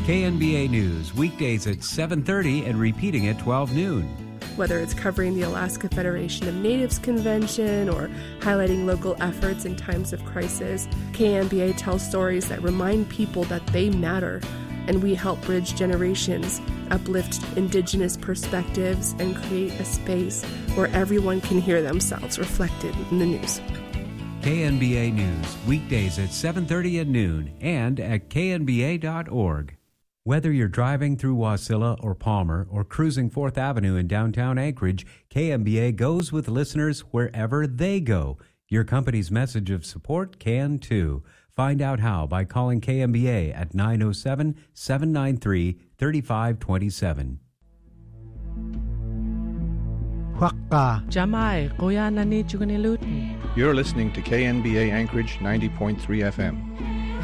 KNBA News, weekdays at 7:30 and repeating at 12 noon. Whether it's covering the Alaska Federation of Natives Convention or highlighting local efforts in times of crisis, KNBA tells stories that remind people that they matter, and we help bridge generations, uplift Indigenous perspectives, and create a space where everyone can hear themselves reflected in the news. KNBA News, weekdays at 7:30 and noon and at knba.org. Whether you're driving through Wasilla or Palmer or cruising 4th Avenue in downtown Anchorage, KNBA goes with listeners wherever they go. Your company's message of support can too. Find out how by calling KNBA at 907-793-3527. Huakka. Jamai, Koya Nani Chuganilutin. You're listening to KNBA Anchorage 90.3 FM.